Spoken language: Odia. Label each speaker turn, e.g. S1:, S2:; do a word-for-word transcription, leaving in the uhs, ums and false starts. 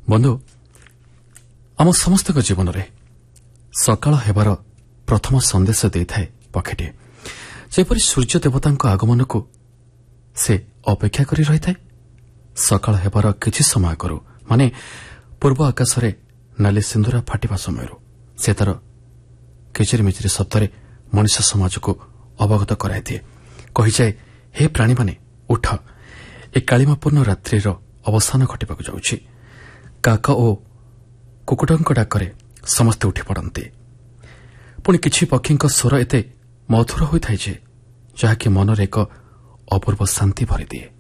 S1: ବନ୍ଧୁ, ଆମ ସମସ୍ତଙ୍କ ଜୀବନରେ ସକାଳ ହେବାର ପ୍ରଥମ ସନ୍ଦେଶ ଦେଇଥାଏ ପକ୍ଷୀଟିଏ। ଯେପରି ସୂର୍ଯ୍ୟ ଦେବତାଙ୍କ ଆଗମନକୁ ସେ ଅପେକ୍ଷା କରି ରହିଥାଏ। ସକାଳ ହେବାର କିଛି ସମୟ ଆଗରୁ, ମାନେ ପୂର୍ବ ଆକାଶରେ ନାଲି ସିନ୍ଦୁର ଫାଟିବା ସମୟରୁ ସେ ତାର କିଚିରି ମିଚିରି ଶବ୍ଦରେ ମଣିଷ ସମାଜକୁ ଅବଗତ କରାଇଦିଏ। କହିଯାଏ, ହେ ପ୍ରାଣୀମାନେ ଉଠ, ଏ କାଳିମାପୂର୍ଣ୍ଣ ରାତ୍ରିର ଅବସାନ ଘଟିବାକୁ ଯାଉଛି। କାକ ଓ କୁକୁଟଙ୍କ ଡାକରେ ସମସ୍ତେ ଉଠି ପଡ଼ନ୍ତି। ପୁଣି କିଛି ପକ୍ଷୀଙ୍କ ସ୍ୱର ଏତେ ମଧୁର ହୋଇଥାଏ ଯେ ଯାହାକି ମନରେ ଏକ ଅପୂର୍ବ ଶାନ୍ତି ଭରିଦିଏ।